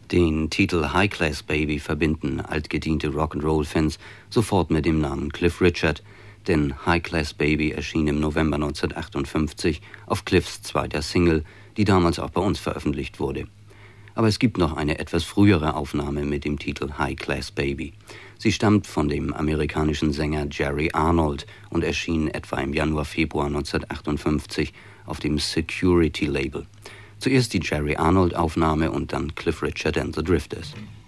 Den Titel High Class Baby verbinden altgediente Rock'n'Roll-Fans sofort mit dem Namen Cliff Richard, denn High Class Baby erschien im November 1958 auf Cliffs zweiter Single, die damals auch bei uns veröffentlicht wurde. Aber es gibt noch eine etwas frühere Aufnahme mit dem Titel High Class Baby. Sie stammt von dem amerikanischen Sänger Jerry Arnold und erschien etwa im Januar/Februar 1958 auf dem Security-Label. Zuerst die Jerry Arnold-Aufnahme und dann Cliff Richard and the Drifters.